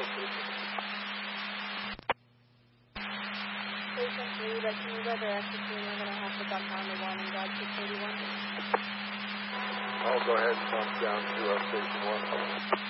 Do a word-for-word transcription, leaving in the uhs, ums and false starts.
Station three, but can you go direct to three? We're going to have to dump down the one and God six eighty-one. I'll go ahead and bump down to uh, Station one.